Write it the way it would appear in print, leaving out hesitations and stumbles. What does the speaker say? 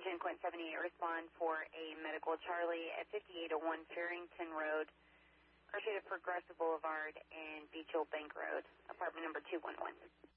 10.78, respond for a medical Charlie at 5801 Farrington Road, Garcia Progressive Boulevard, and Beach Hill Bank Road, apartment number 211.